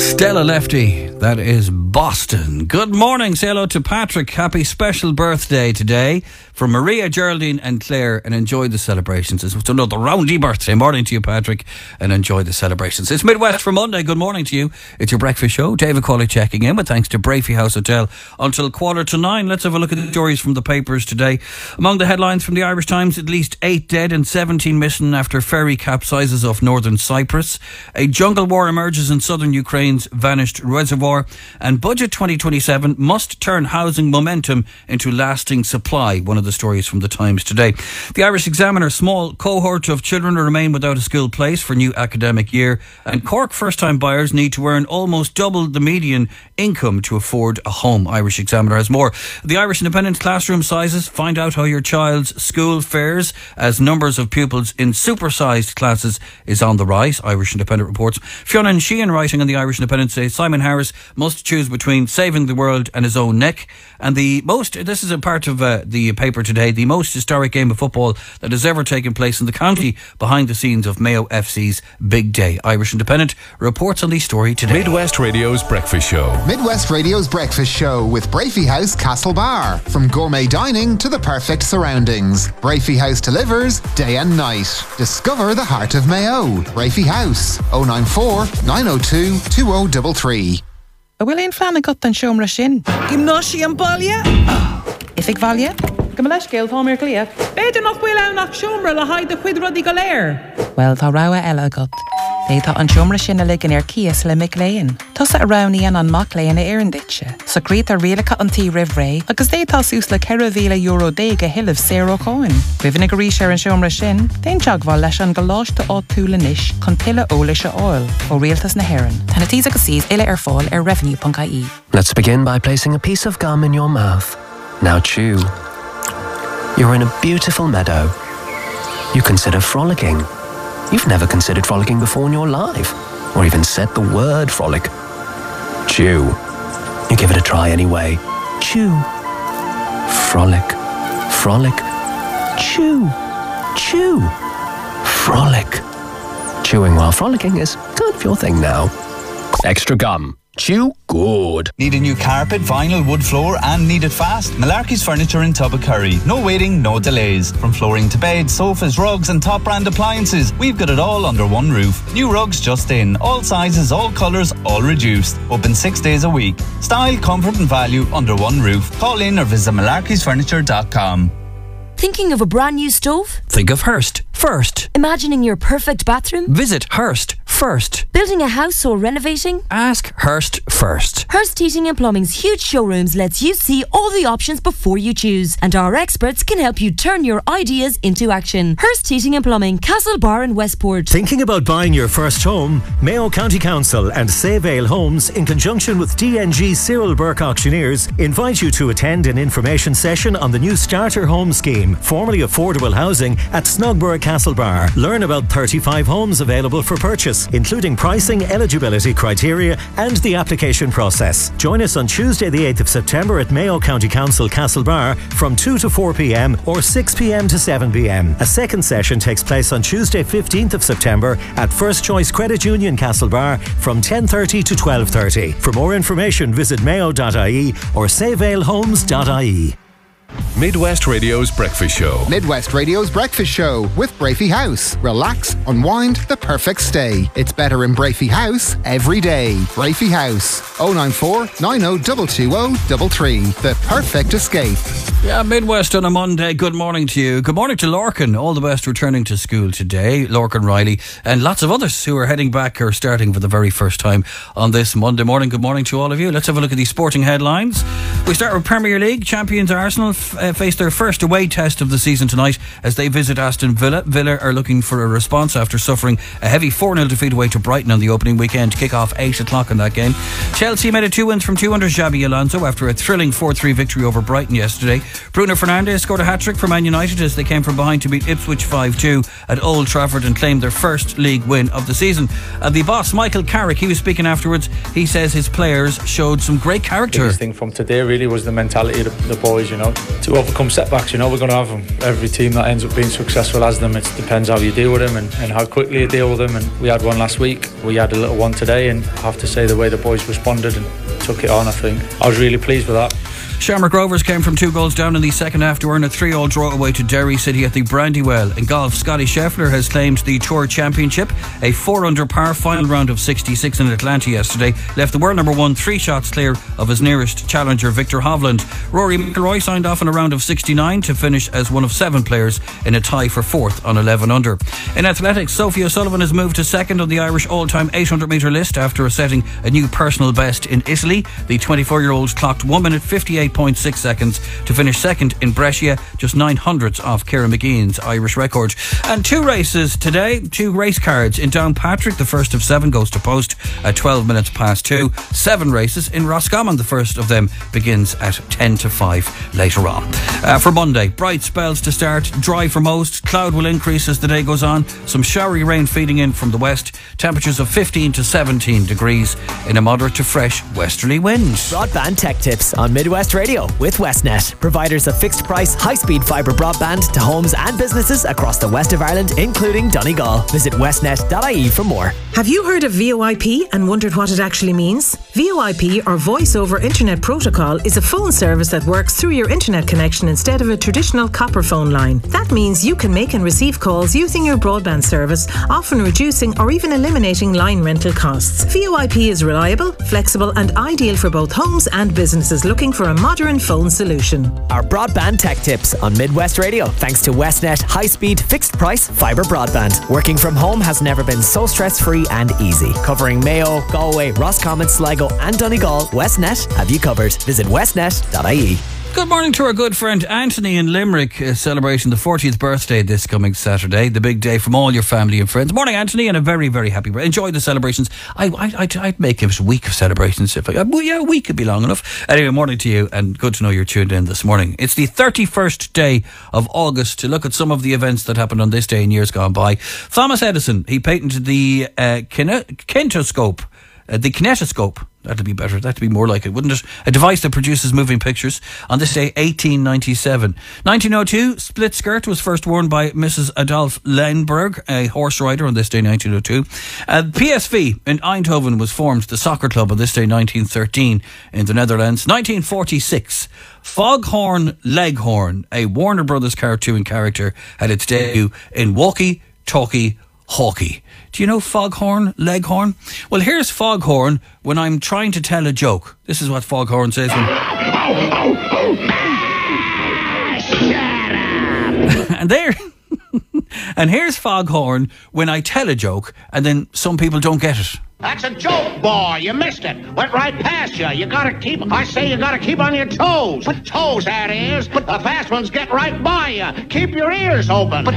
Stella Lefty, that is Boston. Good morning, say hello to Patrick. Happy special birthday today from Maria, Geraldine and Claire, and enjoy the celebrations. It's another roundy birthday. Morning to you, Patrick, and enjoy the celebrations. It's Midwest for Monday. Good morning to you. It's your breakfast show. David Cawley checking in with thanks to Brafey House Hotel until 8:45. Let's have a look at the stories from the papers today. Among the headlines from the Irish Times, at least 8 dead and 17 missing after ferry capsizes off northern Cyprus. A jungle war emerges in southern Ukraine's vanished reservoir, and Budget 2027 must turn housing momentum into lasting supply. One of the stories from the Times today. The Irish Examiner, small cohort of children remain without a school place for new academic year, and Cork first-time buyers need to earn almost double the median income to afford a home. Irish Examiner has more. The Irish Independent, classroom sizes. Find out how your child's school fares as numbers of pupils in supersized classes is on the rise. Irish Independent reports. Fiona and Sheehan, writing on the Irish Independent, says Simon Harris must choose between saving the world and his own neck. And this is a part of the paper today, the most historic game of football that has ever taken place in the county, behind the scenes of Mayo FC's big day. Irish Independent reports on the story today. Midwest Radio's Breakfast Show. Midwest Radio's Breakfast Show with Brafey House Castlebar. From gourmet dining to the perfect surroundings, Brafey House delivers day and night. Discover the heart of Mayo. Brafey House, 094 902 2033. A bhfuil éon fleanna got an seomra sin. Gymnáisi an baile? If ag bhaile? Go leis céil tá mé cliath. Beidir nach bhfuil ann nach seomra le haid a chuid rudí go léir. Well, tá rá eile agat. Tá an seomra sin a ligan cías le mic léin. Tusa a ránaíon an mac léin a éirinditse. So grét a rialacha an tí rih ré, agus tá sús le €40,000 déag a hiileh €0. Rihanna go rís ar an seomra sin, déon teagháil leis an go láiste á túla níis chun tuile ólaise áil ó rialtas na hÉireann. Tána tí agus síos ile ar fáil ar revenue.ie. Let's begin by placing a piece of gum in your mouth. Now chew. You're in a beautiful meadow. You consider frolicking. You've never considered frolicking before in your life, or even said the word frolic. Chew. You give it a try anyway. Chew. Frolic. Frolic. Chew. Chew. Frolic. Chewing while frolicking is kind of your thing now. Extra gum. Chew good. Need a new carpet, vinyl, wood floor and need it fast? Malarkey's Furniture in Tubbercurry. No waiting, no delays. From flooring to beds, sofas, rugs and top brand appliances, we've got it all under one roof. New rugs just in. All sizes, all colours, all reduced. Open 6 days a week. Style, comfort and value under one roof. Call in or visit malarkeysfurniture.com. Thinking of a brand new stove? Think of Hearst first. Imagining your perfect bathroom? Visit Hearst first. Building a house or renovating? Ask Hearst first. Hearst Heating and Plumbing's huge showrooms lets you see all the options before you choose, and our experts can help you turn your ideas into action. Hearst Heating and Plumbing, Castlebar and Westport. Thinking about buying your first home? Mayo County Council and Save Ale Homes, in conjunction with DNG Cyril Burke Auctioneers, invite you to attend an information session on the new Starter Home Scheme, formerly affordable housing, at Snugborough Castlebar. Learn about 35 homes available for purchase, including pricing, eligibility criteria and the application process. Join us on Tuesday the 8th of September at Mayo County Council Castlebar from 2 to 4 p.m. or 6 p.m. to 7 p.m. A second session takes place on Tuesday 15th of September at First Choice Credit Union Castlebar from 10:30 to 12:30. For more information, visit mayo.ie or savealehomes.ie. Midwest Radio's Breakfast Show. Midwest Radio's Breakfast Show with Brafey House. Relax, unwind, the perfect stay. It's better in Brafey House every day. Brafey House, 094 90 2033. The perfect escape. Yeah, Midwest on a Monday. Good morning to you. Good morning to Lorcan. All the best returning to school today. Lorcan Riley and lots of others who are heading back or starting for the very first time on this Monday morning. Good morning to all of you. Let's have a look at these sporting headlines. We start with Premier League. Champions Arsenal face their first away test of the season tonight as they visit Aston Villa. Villa are looking for a response after suffering a heavy 4-0 defeat away to Brighton on the opening weekend. Kick off 8 o'clock in that game. Chelsea made it 2 wins from 2 under Xabi Alonso after a thrilling 4-3 victory over Brighton yesterday. Bruno Fernandes scored a hat-trick for Man United as they came from behind to beat Ipswich 5-2 at Old Trafford and claimed their first league win of the season. The boss, Michael Carrick, he was speaking afterwards. He says his players showed some great character. The biggest thing from today really was the mentality of the boys, you know, to overcome setbacks. You know, we're going to have them. Every team that ends up being successful has them. It depends how you deal with them and how quickly you deal with them. And we had one last week. We had a little one today, and I have to say the way the boys responded and took it on, I think I was really pleased with that. Shamrock Rovers came from 2 goals down in the second half to earn a 3-3 draw away to Derry City at the Brandywell. In golf, Scotty Scheffler has claimed the Tour Championship. A 4-under par final round of 66 in Atlanta yesterday left the world number 1 3 shots clear of his nearest challenger, Victor Hovland. Rory McIlroy signed off on a round of 69 to finish as one of 7 players in a tie for 4th on 11 under. In athletics, Sophie O'Sullivan has moved to 2nd on the Irish all-time 800-metre list after setting a new personal best in Italy. The 24-year-old clocked 1 minute 58.6 seconds to finish 2nd in Brescia, just 900ths off Ciara McGeehan's Irish record. And 2 races today, 2 race cards in Downpatrick. The first of 7 goes to post at 12 minutes past 2. 7 races in Roscommon. The first of them begins at 10 to 5 later on. For Monday, bright spells to start, dry for most. Cloud will increase as the day goes on. Some showery rain feeding in from the west. Temperatures of 15 to 17 degrees in a moderate to fresh westerly wind. Broadband tech tips on Midwest Radio with Westnet, providers of fixed price, high-speed fibre broadband to homes and businesses across the west of Ireland, including Donegal. Visit westnet.ie for more. Have you heard of VoIP and wondered what it actually means? VoIP, or Voice over Internet Protocol, is a phone service that works through your internet connection instead of a traditional copper phone line. That means you can make and receive calls using your broadband service, often reducing or even eliminating line rental costs. VoIP is reliable, flexible and ideal for both homes and businesses looking for a modern phone solution. Our broadband tech tips on Midwest Radio, thanks to Westnet high-speed fixed price fibre broadband. Working from home has never been so stress-free and easy. Covering Mayo, Galway, Roscommon, Sligo and Donegal, Westnet have you covered. Visit westnet.ie. Good morning to our good friend Anthony in Limerick, celebrating the 40th birthday this coming Saturday. The big day from all your family and friends. Morning, Anthony, and a very, very happy birthday. Enjoy the celebrations. I'd make it a week of celebrations if a week could be long enough. Anyway, morning to you, and good to know you're tuned in this morning. It's the 31st day of August. To look at some of the events that happened on this day in years gone by. Thomas Edison, he patented the kinetoscope. The kinetoscope. That'd be better. That'd be more like it, wouldn't it? A device that produces moving pictures. On this day, 1897. 1902, split skirt was first worn by Mrs. Adolphe Leinberg, a horse rider, on this day, 1902. PSV in Eindhoven was formed, the soccer club, on this day, 1913, in the Netherlands. 1946, Foghorn Leghorn, a Warner Brothers cartoon character, had its debut in Walkie Talkie Hawkie. Do you know Foghorn Leghorn? Well, here's Foghorn when I'm trying to tell a joke. This is what Foghorn says when... Shut up! And there... And here's Foghorn when I tell a joke and then some people don't get it. That's a joke, boy. You missed it. Went right past you. You gotta keep on your toes. Toes, that is. The fast ones get right by you. Keep your ears open.